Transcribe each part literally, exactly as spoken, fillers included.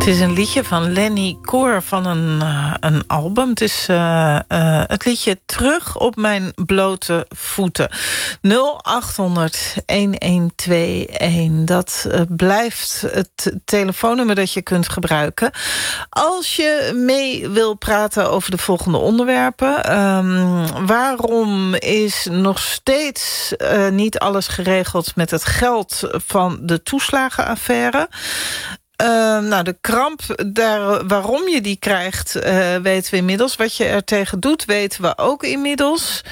Het is een liedje van Lenny Koor van een, uh, een album. Het is uh, uh, het liedje Terug op mijn blote voeten. nul acht honderd een een twee een. Dat uh, blijft het telefoonnummer dat je kunt gebruiken. Als je mee wil praten over de volgende onderwerpen. Um, waarom is nog steeds uh, niet alles geregeld met het geld van de toeslagenaffaire? Uh, nou, de kramp, daar, waarom je die krijgt, uh, weten we inmiddels. Wat je er tegen doet, weten we ook inmiddels.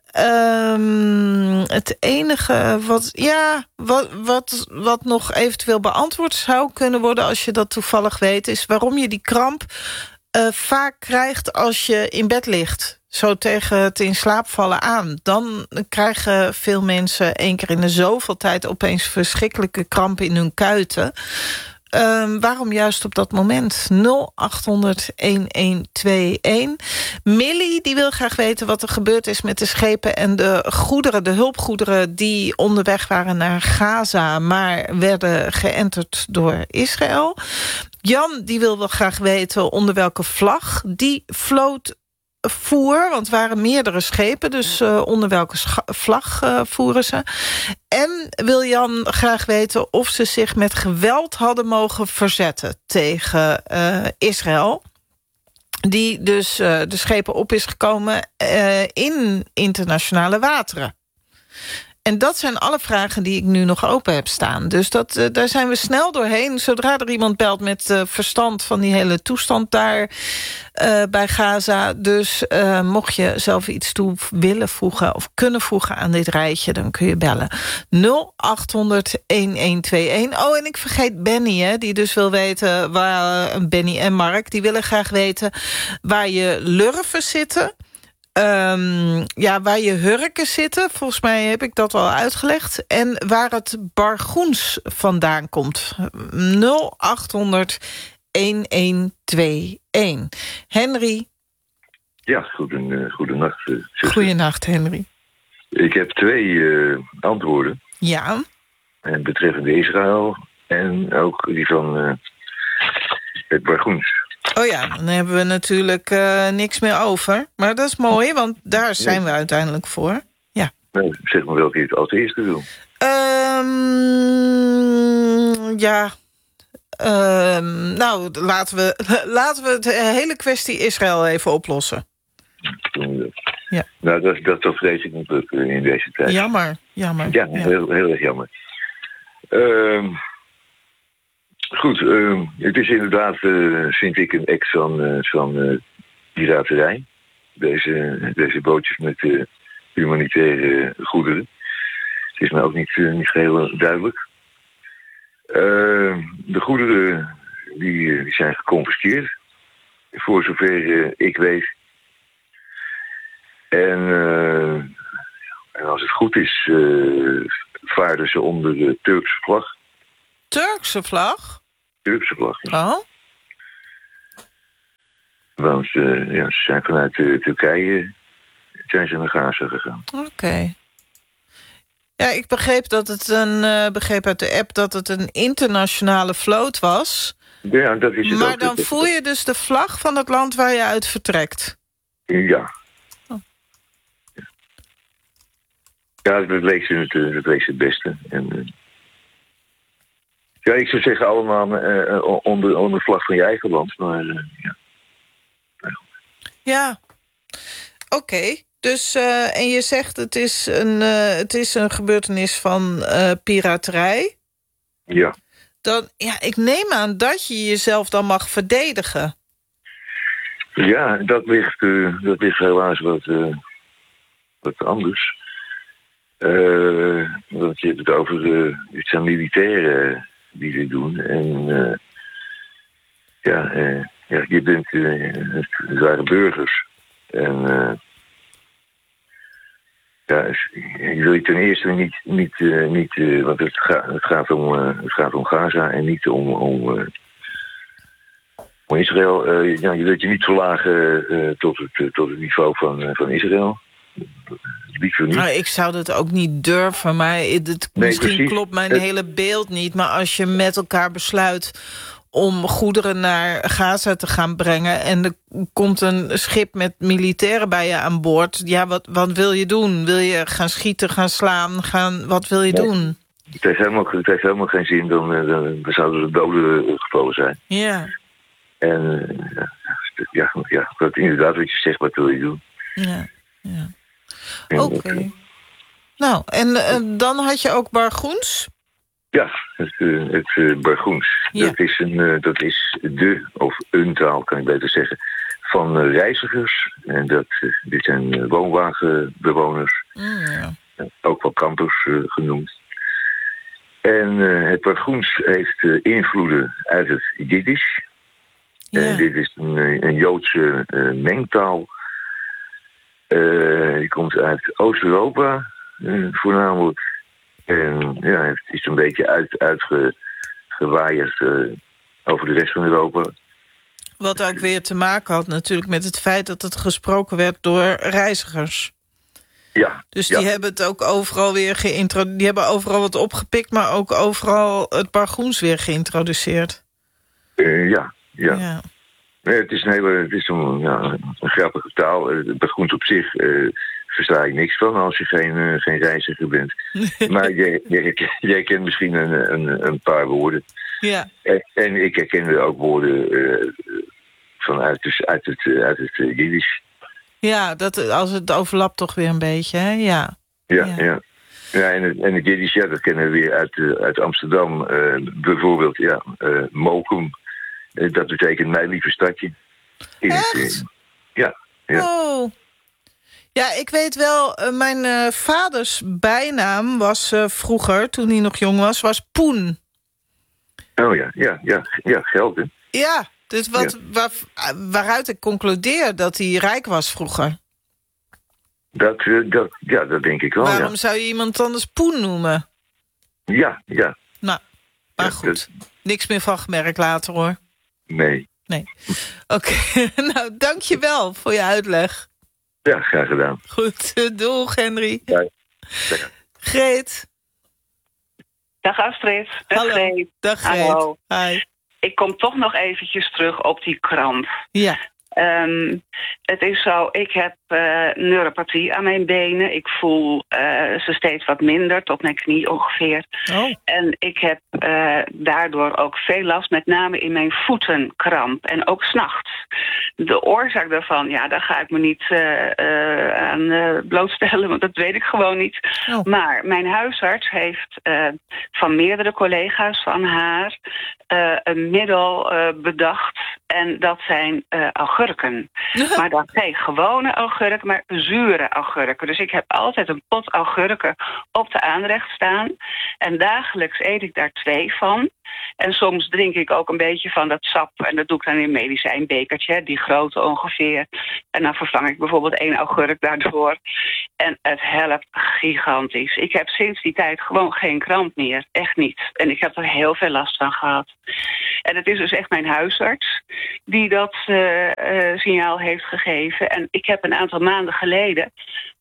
Um, het enige wat, ja, wat, wat, wat nog eventueel beantwoord zou kunnen worden, als je dat toevallig weet, is waarom je die kramp uh, vaak krijgt als je in bed ligt. Zo tegen het in slaap vallen aan. Dan krijgen veel mensen één keer in de zoveel tijd opeens verschrikkelijke krampen in hun kuiten. Um, waarom juist op dat moment? nul acht honderd een een twee een. Millie die wil graag weten wat er gebeurd is met de schepen en de goederen, de hulpgoederen die onderweg waren naar Gaza, maar werden geënterd door Israël. Jan die wil wel graag weten onder welke vlag die vloot voer, want het waren meerdere schepen, dus uh, onder welke vlag uh, voeren ze. En wil Jan graag weten of ze zich met geweld hadden mogen verzetten tegen uh, Israël, die dus uh, de schepen op is gekomen uh, in internationale wateren. En dat zijn alle vragen die ik nu nog open heb staan. Dus dat, uh, daar zijn we snel doorheen. Zodra er iemand belt met uh, verstand van die hele toestand daar uh, bij Gaza. Dus uh, mocht je zelf iets toe willen voegen of kunnen voegen aan dit rijtje, dan kun je bellen. nul acht honderd een een twee een. Oh, en ik vergeet Benny, hè, die dus wil weten waar uh, Benny en Mark, die willen graag weten waar je lurven zitten. Um, ja, waar je hurken zitten, volgens mij heb ik dat al uitgelegd. En waar het bargoens vandaan komt. nul acht honderd een een twee een. Henry? Ja, goeden, uh, goedenacht. Uh, Goedenacht, Henry. Ik heb twee uh, antwoorden. Ja. En betreffende Israël en ook die van uh, het bargoens. Oh ja, dan hebben we natuurlijk uh, niks meer over. Maar dat is mooi, want daar zijn nee. we uiteindelijk voor. Ja. Nee, zeg maar welke je het als eerste wil. Um, ja. Um, nou, laten we, laten we de hele kwestie Israël even oplossen. Ja. Nou, dat, dat, dat vrees ik niet lukken in deze tijd. Jammer, jammer. Ja, ja. Heel, heel erg jammer. Um, Goed, uh, het is inderdaad, uh, vind ik, een ex van, uh, van uh, piraterij. Deze, deze bootjes met uh, humanitaire goederen. Het is mij ook niet, uh, niet geheel duidelijk. Uh, de goederen die, die zijn geconfiskeerd, voor zover uh, ik weet. En, uh, en als het goed is, uh, vaarden ze onder de Turkse vlag. Turkse vlag? Turkse vlag. Ja. Oh? Want uh, ja, ze zijn vanuit uh, Turkije zijn ze naar Gaza gegaan. Oké. Okay. Ja, ik begreep dat het een uh, begreep uit de app dat het een internationale vloot was. Ja, dat is het maar ook. dan voer je dus de vlag van het land waar je uit vertrekt. Ja. Oh. Ja, dat leek ze het, dat leek ze het beste. En, uh, ja, ik zou zeggen allemaal uh, onder, onder vlag van je eigen land, maar uh, ja. Ja, oké. Okay. Dus, uh, en je zegt het is een, uh, het is een gebeurtenis van uh, piraterij. Ja. Dan, ja, ik neem aan dat je jezelf dan mag verdedigen. Ja, dat ligt, uh, dat ligt helaas wat, uh, wat anders. Uh, want je hebt het over, uh, het zijn militairen die dit doen. En uh, ja, uh, ja, je bent, uh, het waren burgers. En uh, ja, je wil je ten eerste niet, niet, uh, niet uh, want het, ga, het, gaat om, uh, het gaat om Gaza en niet om, om, uh, om Israël. Uh, ja, je wilt je niet verlagen uh, tot, het, uh, tot het niveau van, uh, van Israël. Liever niet. Nou, ik zou dat ook niet durven, maar het, nee, misschien precies. klopt mijn het... hele beeld niet. Maar als je met elkaar besluit om goederen naar Gaza te gaan brengen en er komt een schip met militairen bij je aan boord. Ja, wat, wat wil je doen? Wil je gaan schieten, gaan slaan? Gaan, wat wil je nee. doen? Het heeft helemaal, het heeft helemaal geen zin, dan, dan, dan zouden er doden gevallen zijn. Ja. En uh, ja, ja, dat inderdaad wat je zegt, wat wil je doen? Ja, ja. Oké. Okay. Nou, en uh, dan had je ook Bargoens? Ja, het, uh, het uh, Bargoens. Ja. Dat is een, uh, dat is de, of een taal, kan ik beter zeggen, van uh, reizigers. En dat, uh, dit zijn uh, woonwagenbewoners. Mm, ja. uh, ook wel kampers uh, genoemd. En uh, het Bargoens heeft uh, invloeden uit het Jiddisch. Ja. En dit is een, een Joodse uh, mengtaal. Uh, die komt uit Oost-Europa, uh, voornamelijk. En ja, het is een beetje uit, uitgewaaid uh, over de rest van Europa. Wat ook weer te maken had natuurlijk met het feit dat het gesproken werd door reizigers. Ja. Dus die ja. hebben het ook overal weer geïntroduceerd. Die hebben overal wat opgepikt, maar ook overal het Bargoens weer geïntroduceerd. Uh, ja, ja. ja. Nee, het is een hele, het is een, ja, een grappige taal. Het Bargoens op zich uh, versta je niks van als je geen, uh, geen reiziger bent. Maar jij, jij, jij kent misschien een, een, een paar woorden. Ja. En, en ik herkende ook woorden uh, vanuit dus, uit het, uh, uit het uh, Jiddisch. Ja, dat, als het overlapt toch weer een beetje, hè? Ja. Ja, ja. ja. ja en, het, en het Jiddisch, ja, dat kennen we weer uit, uh, uit Amsterdam. Uh, bijvoorbeeld, ja, uh, Mokum. Uh, dat betekent mijn lieve stadje. In Echt? Het, uh, ja, ja. Oh. Ja, ik weet wel, uh, mijn uh, vaders bijnaam was uh, vroeger, toen hij nog jong was, was Poen. Oh ja, ja, ja, ja, geld, hè? Ja, dus wat, ja. Waar, waaruit ik concludeer dat hij rijk was vroeger. Dat, uh, dat, ja, dat denk ik wel, Waarom ja. zou je iemand anders Poen noemen? Ja, ja. Nou, maar ja, goed. Dat... Niks meer van gemerkt later, hoor. Nee. Nee. Oké, okay. Nou, dank je wel voor je uitleg. Ja, graag gedaan. Goed, doeg Henry. Ja. Greet. Dag Astrid. Dag Hallo. Greet. Dag Greet. Hallo. Hi. Ik kom toch nog eventjes terug op die kramp. Ja. Um, het is zo, ik heb uh, neuropathie aan mijn benen. Ik voel uh, ze steeds wat minder, tot mijn knie ongeveer. Oh. En ik heb uh, daardoor ook veel last, met name in mijn voetenkramp. En ook 's nachts. De oorzaak daarvan, ja, daar ga ik me niet uh, uh, aan uh, blootstellen, want dat weet ik gewoon niet. Oh. Maar mijn huisarts heeft uh, van meerdere collega's van haar uh, een middel uh, bedacht. En dat zijn uh, augurken. Maar dan geen gewone augurken, maar zure augurken. Dus ik heb altijd een pot augurken op de aanrecht staan. En dagelijks eet ik daar twee van. En soms drink ik ook een beetje van dat sap. En dat doe ik dan in een medicijnbekertje, die grote ongeveer. En dan vervang ik bijvoorbeeld één augurk daardoor. En het helpt gigantisch. Ik heb sinds die tijd gewoon geen kramp meer. Echt niet. En ik heb er heel veel last van gehad. En het is dus echt mijn huisarts die dat uh, uh, signaal heeft gegeven. En ik heb een aantal maanden geleden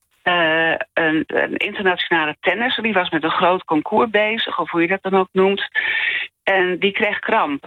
Uh, een, een internationale tennisser, die was met een groot concours bezig, of hoe je dat dan ook noemt. En die kreeg kramp.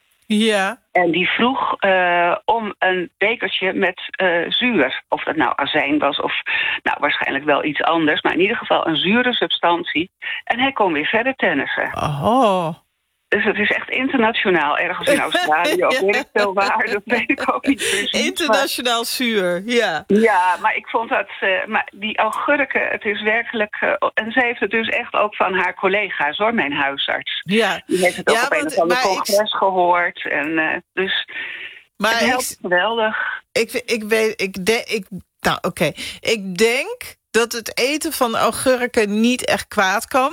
Ja. En die vroeg uh, om een bekertje met uh, zuur. Of dat nou azijn was of nou waarschijnlijk wel iets anders. Maar in ieder geval een zure substantie. En hij kon weer verder tennissen. Oh. Dus het is echt internationaal, ergens in Australië of weet ik veel waar, dat weet ik ook niet precies. Internationaal maar... zuur, ja. Ja, maar ik vond dat, uh, maar die augurken, het is werkelijk, uh, en ze heeft het dus echt ook van haar collega's hoor, mijn huisarts. Ja. Die heeft het ook ja, op een of ander congres ik... gehoord en uh, dus maar het helpt ik... geweldig. Ik, ik weet, ik denk, ik, nou oké, okay. ik denk dat het eten van augurken niet echt kwaad kan.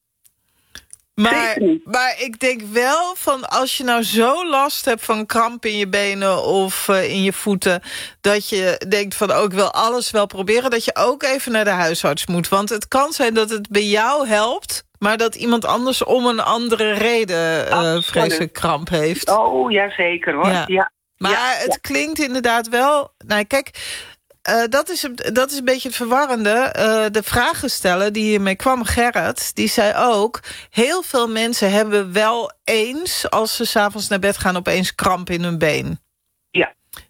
Maar, maar ik denk wel van als je nou zo last hebt van kramp in je benen of uh, in je voeten, dat je denkt van ook oh, wil alles wel proberen, dat je ook even naar de huisarts moet. Want het kan zijn dat het bij jou helpt, maar dat iemand anders om een andere reden uh, vreselijk kramp heeft. Oh, ja zeker hoor. Ja. Ja. Maar ja, het ja. klinkt inderdaad wel, nou kijk, uh, dat, is, dat is een beetje het verwarrende. Uh, de vragensteller die hiermee kwam, Gerrit, die zei ook, heel veel mensen hebben wel eens, als ze 's avonds naar bed gaan, opeens kramp in hun been. Ja.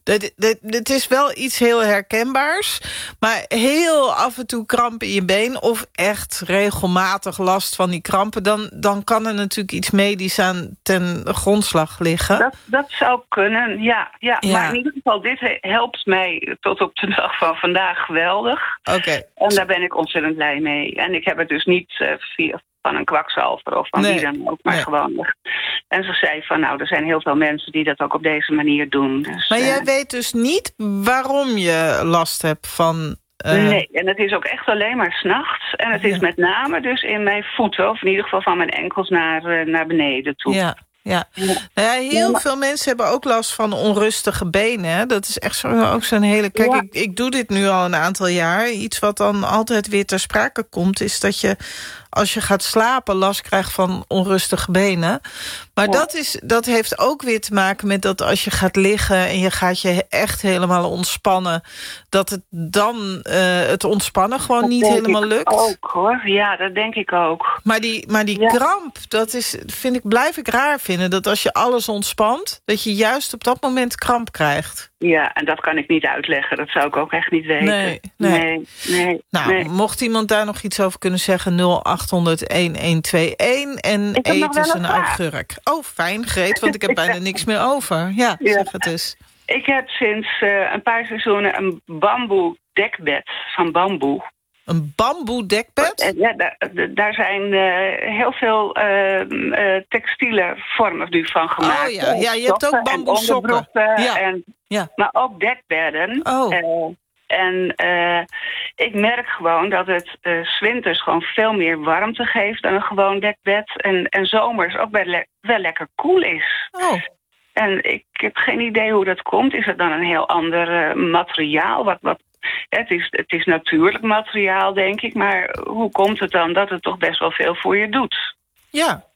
Het is wel iets heel herkenbaars, maar heel af en toe kramp in je been, of echt regelmatig last van die krampen, dan, dan kan er natuurlijk iets medisch aan ten grondslag liggen. Dat, dat zou kunnen, ja, ja, ja. Maar in ieder geval, dit helpt mij tot op de dag van vandaag geweldig. Oké. Okay. En daar ben ik ontzettend blij mee. En ik heb het dus niet uh, via... van een kwakzalver of van nee. wie dan ook, maar nee. gewoon. En ze zei van, nou, er zijn heel veel mensen die dat ook op deze manier doen. Dus, maar jij uh, weet dus niet waarom je last hebt van... Uh... Nee, en het is ook echt alleen maar 's nachts. En het is ja. met name dus in mijn voeten, of in ieder geval van mijn enkels naar, uh, naar beneden toe. Ja. Ja. Ja. Nou ja, heel ja, maar... veel mensen hebben ook last van onrustige benen. Hè? Dat is echt zo, ook zo'n hele... Kijk, ja. ik, ik doe dit nu al een aantal jaar. Iets wat dan altijd weer ter sprake komt, is dat je, als je gaat slapen, last krijgt van onrustige benen. Maar ja. dat, is, dat heeft ook weer te maken met dat als je gaat liggen en je gaat je echt helemaal ontspannen, dat het dan uh, het ontspannen gewoon dat niet helemaal lukt. Ook, hoor. Ja, dat denk ik ook. Maar die, maar die ja. kramp, dat is, vind ik, blijf ik raar vinden, dat als je alles ontspant, dat je juist op dat moment kramp krijgt. Ja, en dat kan ik niet uitleggen. Dat zou ik ook echt niet weten. Nee, nee. nee, nee nou, nee. mocht iemand daar nog iets over kunnen zeggen, nul acht honderd, een een twee een en eet is een augurk. Oh, fijn, Greet, want ik heb bijna niks meer over. Ja, ja. zeg het eens. Ik heb sinds uh, een paar seizoenen een bamboe dekbed van bamboe. Een bamboe dekbed? Ja, daar, daar zijn uh, heel veel uh, uh, textiele vormen nu van gemaakt. Oh ja, ja je hebt ook bamboe sokken. Ja. En, ja. Maar ook dekbedden. Oh. Uh, en uh, ik merk gewoon dat het uh, 's winters gewoon veel meer warmte geeft dan een gewoon dekbed. En, en zomers ook wel, le- wel lekker koel is. Oh. En ik heb geen idee hoe dat komt. Is het dan een heel ander uh, materiaal? Wat, wat, ja, het, is, het is natuurlijk materiaal, denk ik. Maar hoe komt het dan dat het toch best wel veel voor je doet? Ja.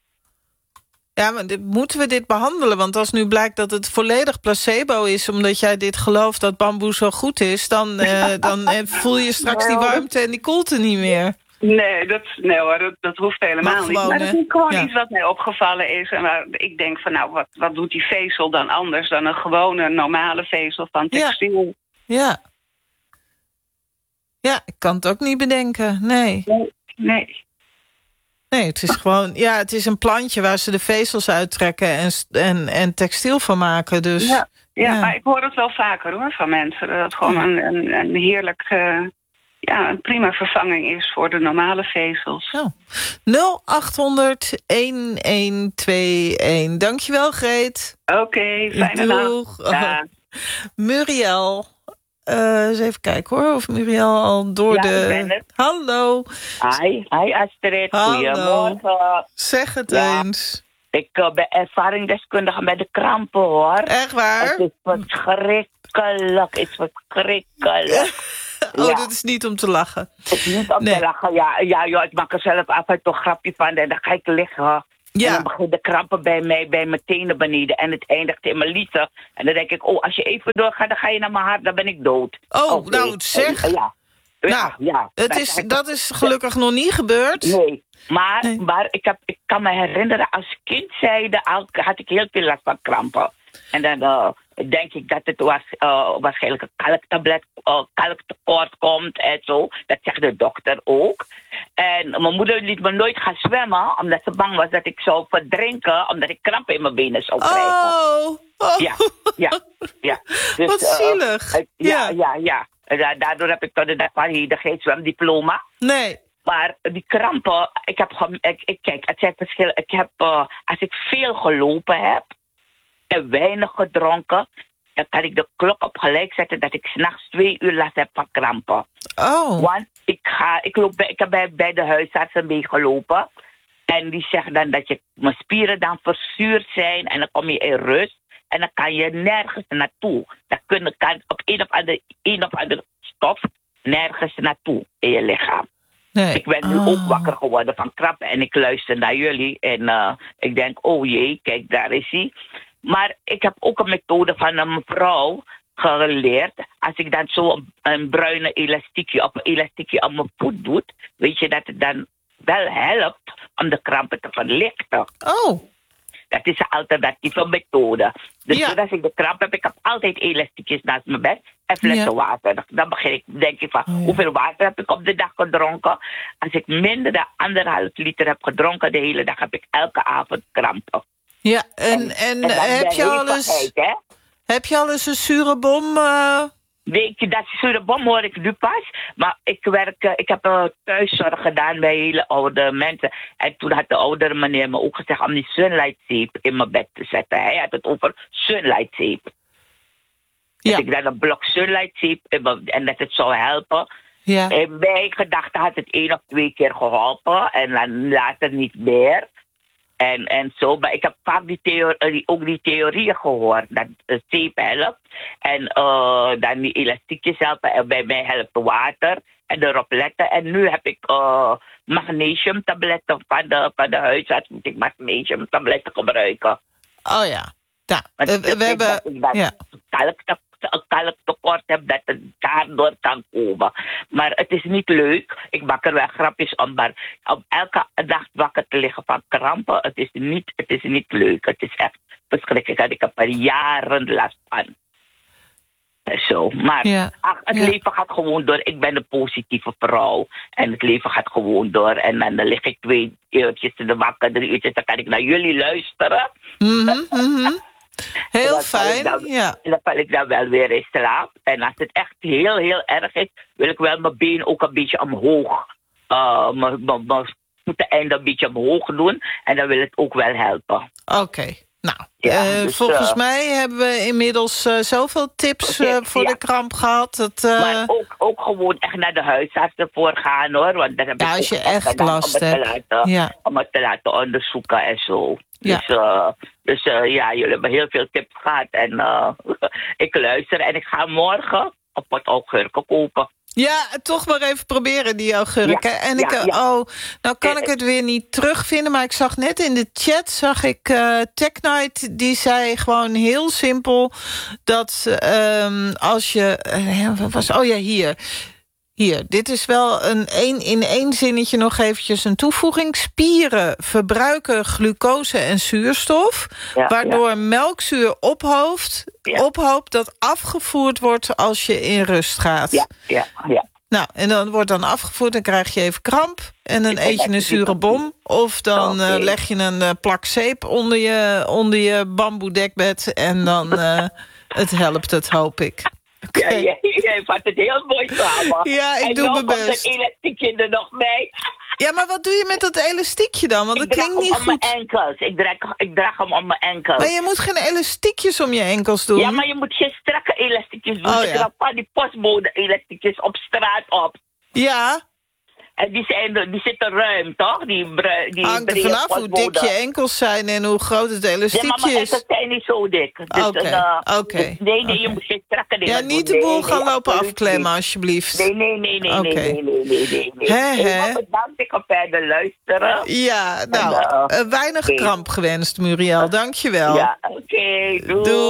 Ja, maar dit, moeten we dit behandelen? Want als nu blijkt dat het volledig placebo is, omdat jij dit gelooft dat bamboe zo goed is, dan, uh, dan uh, voel je straks die warmte en die koelte niet meer. Nee, dat, nee hoor, dat, dat hoeft helemaal maar gewoon, niet. Maar dat is gewoon ja. iets wat mij opgevallen is. En waar ik denk van, nou, wat, wat doet die vezel dan anders dan een gewone normale vezel van textiel? Ja. Ja, ja ik kan het ook niet bedenken, nee. Nee, nee. Nee, het is gewoon, ja, het is een plantje waar ze de vezels uittrekken en, en, en textiel van maken. Dus, ja, ja, ja, maar ik hoor het wel vaker hoor van mensen. Dat het gewoon een, een, een heerlijk, uh, ja, een prima vervanging is voor de normale vezels. Oh. nul acht honderd, een een twee een. Dankjewel, Greet. Oké, okay, fijne nacht. Ja. Muriel. Uh, eens even kijken hoor, of Muriel al door ja, de... ik ben het. Hallo. Hi, hi Astrid. Goedemorgen. Zeg het ja, eens. Ik uh, ben ervaringsdeskundige met de krampen hoor. Echt waar? Het is verschrikkelijk, het is verschrikkelijk. Oh, ja. dat is niet om te lachen. Het is niet om nee. te lachen, ja. Ja, joh, ik maak er zelf af en toe een grapje van en dan ga ik liggen. Ja. En dan beginnen de krampen bij mij, bij mijn tenen beneden. En het eindigt in mijn lieten. En dan denk ik, oh, als je even doorgaat, dan ga je naar mijn hart, dan ben ik dood. Oh, okay. Nou, zeg. Uh, ja. Nou, ja, ja. Het is, dat is gelukkig nog niet gebeurd. Nee, maar, nee. maar ik, heb, ik kan me herinneren, als kind zeiden, had ik heel veel last van krampen. En dan uh, denk ik dat het was, uh, waarschijnlijk een kalktablet, uh, kalktekort komt en zo. Dat zegt de dokter ook. En mijn moeder liet me nooit gaan zwemmen, omdat ze bang was dat ik zou verdrinken, omdat ik krampen in mijn benen zou krijgen. Oh, oh. Ja, ja, ja. Dus, wat zielig. Uh, ja, ja, ja. ja. Daardoor heb ik tot de dag van heden geen zwemdiploma. Nee. Maar die krampen, ik heb, ik, ik, kijk, het zijn verschillen. Ik heb, uh, als ik veel gelopen heb en weinig gedronken, dan kan ik de klok op gelijk zetten dat ik 's nachts twee uur last heb van krampen. Oh. Want ik, ga, ik, loop bij, ik heb bij, bij de huisartsen meegelopen. En die zeggen dan dat je, mijn spieren dan verzuurd zijn en dan kom je in rust. En dan kan je nergens naartoe. Dan kun, kan op een of andere, een of andere stof nergens naartoe in je lichaam. Nee. Ik ben nu oh. ook wakker geworden van krampen en ik luister naar jullie. En uh, ik denk, oh jee, kijk, daar is hij. Maar ik heb ook een methode van een mevrouw geleerd. Als ik dan zo een, een bruine elastiekje of een elastiekje op mijn voet doe, weet je dat het dan wel helpt om de krampen te verlichten. Oh. Dat is een alternatieve methode. Dus Ja. als ik de kramp heb, ik heb altijd elastiekjes naast mijn bed en flessen Ja. water. Dan begin ik, denk ik van, Oh, ja. hoeveel water heb ik op de dag gedronken? Als ik minder dan anderhalf liter heb gedronken de hele dag, heb ik elke avond krampen. Ja, en, en, En dan heb, de je al eens, hevigheid, hè? heb je al eens een zure bom? Uh... Weet je, dat zure bom hoor ik nu pas. Maar ik werk, uh, ik heb uh, thuiszorg gedaan bij hele oude mensen. En toen had de oudere meneer me ook gezegd om die sunlight zeep in mijn bed te zetten. Hij had het over sunlight zeep. Ja. Dus ik dan een blok sunlight zeep in mijn- en dat het zou helpen. Ja. In mijn gedachten had het één of twee keer geholpen. En dan later niet meer. En, en zo, maar ik heb vaak die theorie, ook die theorieën gehoord. Dat het zeep helpt. En uh, dan die elastiekjes helpen. En bij mij helpt water. En erop letten. En nu heb ik uh, magnesiumtabletten van de, van de huisarts. Moet ik magnesiumtabletten gebruiken. Oh ja. Ja, Want we, ik we denk hebben... dat ik dat Ja. kalkte- een kalktekort heb, dat het daardoor kan komen. Maar het is niet leuk. Ik maak er wel grapjes om, maar om elke dag wakker te liggen van krampen, het is niet, het is niet leuk. Het is echt verschrikkelijk. En ik heb er jaren last van. Zo, maar Ja. ach, het Ja. leven gaat gewoon door. Ik ben een positieve vrouw. En het leven gaat gewoon door. En dan, dan lig ik twee uurtjes in de wakker, drie uurtjes, dan kan ik naar jullie luisteren. Mhm, mhm. En Heel dan val ik fijn, dan- ja. En dan val ik dan wel weer in slaap. En als het echt heel, heel erg is, wil ik wel mijn been ook een beetje omhoog. Uh, mijn, mijn, mijn voeteneinde een beetje omhoog doen. En dan wil het ook wel helpen. Oké. Nou, Ja, eh, dus, volgens uh, mij hebben we inmiddels uh, zoveel tips uh, Tips, voor ja. de kramp gehad. Dat, uh, Maar ook, ook gewoon echt naar de huisarts ervoor gaan hoor. Want daar heb Ja, ik als ook je echt echt gedaan last om het te hebt. laten, Ja. om het te laten onderzoeken en zo. Ja. Dus, uh, dus uh, ja, jullie hebben heel veel tips gehad. En uh, ik luister en ik ga morgen een pot augurken kopen. Ja, toch maar even proberen, die augurken. Ja, en ik, ja, uh, ja. oh, nou kan ik het weer niet terugvinden, maar ik zag net in de chat, zag ik uh, Tech Night, die zei gewoon heel simpel dat um, als je, uh, wat was, oh ja, hier, hier, dit is wel een één in één zinnetje nog eventjes een toevoeging. Spieren verbruiken glucose en zuurstof, Ja, waardoor ja. melkzuur ophoopt, Ja. ophoopt dat afgevoerd wordt als je in rust gaat. Ja, ja, ja. Nou, en dan wordt dan afgevoerd, dan krijg je even kramp en dan Ik eet je een denk zure dat- bom. Of dan Oké. uh, leg je een uh, plak zeep onder je, onder je bamboedekbed en dan uh, het helpt het, hoop ik. Ja, Oké. jij, jij vat het heel mooi samen. Ja, ik en doe nog mijn komt best. een elastiekje er nog bij. Ja, maar wat doe je met dat elastiekje dan? Want dat ik draag klinkt hem niet om mijn goed. enkels. Ik draag, ik draag hem om mijn enkels. Maar je moet geen elastiekjes om je enkels doen. Ja, maar je moet geen strakke elastiekjes doen. Oh, Je ja. krijgt van die postbode elastiekjes op straat op. Ja, En die, zijn, die zitten ruim, toch? Die, bru- die hangt er brede vanaf hoe dik postbode. je enkels zijn en hoe groot het Ja, maar elastiekje mijn is. enkels zijn niet zo dik. Dus, Oké, eh, oké, dus nee, nee, je oké. moet geen strakke dingen Ja, doen. niet de Nee, boel nee, gaan lopen absoluut afklemmen, niet. alsjeblieft. Nee, nee, nee, nee, Oké. nee, nee, nee, nee, nee, nee. Hè, Ik hè? wil bedankt, ik ga verder luisteren. Ja, nou, En, uh, uh, weinig oké. kramp gewenst, Muriel. Dank je wel. Ja, oké, doei. Doei.